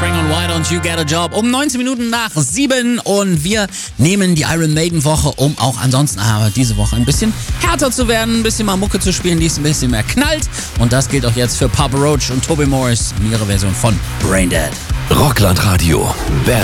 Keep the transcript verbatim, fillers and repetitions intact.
Offspring und Why Don't You Get a Job um neunzehn Minuten nach sieben und wir nehmen die Iron Maiden Woche, um auch ansonsten aber diese Woche ein bisschen härter zu werden, ein bisschen mal Mucke zu spielen, die es ein bisschen mehr knallt und das gilt auch jetzt für Papa Roach und Toby Morris in ihrer Version von Brain Dead. Rockland Radio.